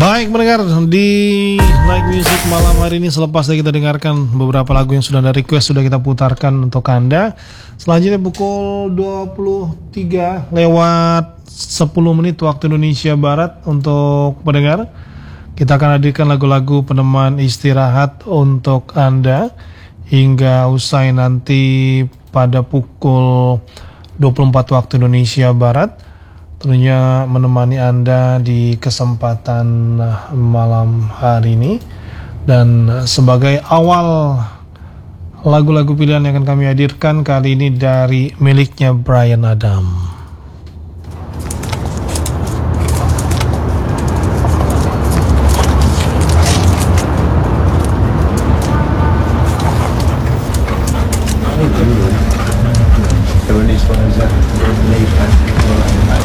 Baik mendengar di Night Music malam hari ini, selepas dari kita dengarkan beberapa lagu yang sudah ada request, sudah kita putarkan untuk Anda. Selanjutnya pukul 23 lewat 10 menit waktu Indonesia Barat untuk pendengar, kita akan hadirkan lagu-lagu peneman istirahat untuk Anda hingga usai nanti pada pukul 24 waktu Indonesia Barat. Tentunya menemani Anda di kesempatan malam hari ini. Dan sebagai awal lagu-lagu pilihan yang akan kami hadirkan kali ini dari miliknya Bryan Adam.